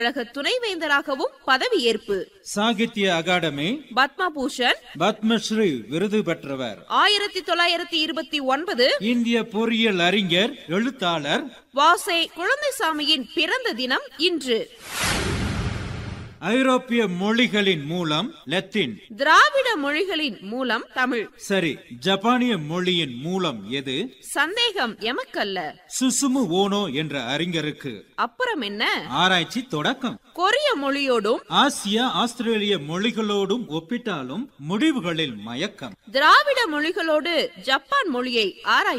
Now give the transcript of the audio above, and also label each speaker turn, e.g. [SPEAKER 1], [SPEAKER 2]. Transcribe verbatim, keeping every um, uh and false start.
[SPEAKER 1] கழக துணைவேந்தராகவும் பதவியேற்பு.
[SPEAKER 2] சாகித்ய அகாடமி
[SPEAKER 1] பத்மபூஷன்
[SPEAKER 2] பத்மஸ்ரீ விருது பெற்றவர்.
[SPEAKER 1] ஆயிரத்தி தொள்ளாயிரத்தி இருபத்தி ஒன்பது
[SPEAKER 2] இந்திய பொறியியல் அறிஞர், எழுத்தாளர்.
[SPEAKER 1] வாசே குழந்தைசாமியின் பிறந்த தினம் இன்று.
[SPEAKER 2] ஐரோப்பிய மொழிகளின் மூலம் லத்தீன்.
[SPEAKER 1] திராவிட மொழிகளின் மூலம் தமிழ்.
[SPEAKER 2] சரி, ஜப்பானிய மொழியின் மூலம் எது?
[SPEAKER 1] சந்தேகம் எமக்கல்ல.
[SPEAKER 2] சுசுமு ஓனோ என்ற அறிஞருக்கு.
[SPEAKER 1] அப்புறம் என்ன?
[SPEAKER 2] ஆராய்ச்சி தொடக்கம்.
[SPEAKER 1] கொரிய மொழியோடும்
[SPEAKER 2] ஆசியா ஆஸ்திரேலிய மொழிகளோடும் ஒப்பிட்டாலும் முடிவுகளில் மயக்கம்.
[SPEAKER 1] திராவிட மொழிகளோடு ஜப்பான் மொழியை ஆராய்